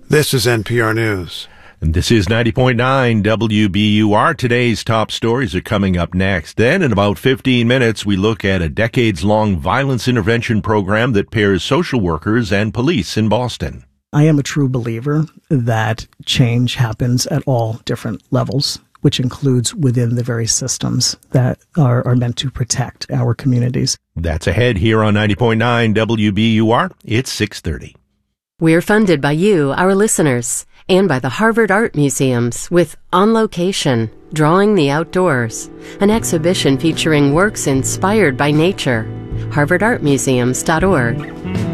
This is NPR News. And this is 90.9 WBUR. Today's top stories are coming up next. Then, in about 15 minutes, we look at a decades-long violence intervention program that pairs social workers and police in Boston. I am a true believer that change happens at all different levels, which includes within the very systems that are meant to protect our communities. That's ahead here on 90.9 WBUR. It's 6:30. We're funded by you, our listeners, and by the Harvard Art Museums with On Location, Drawing the Outdoors, an exhibition featuring works inspired by nature. harvardartmuseums.org.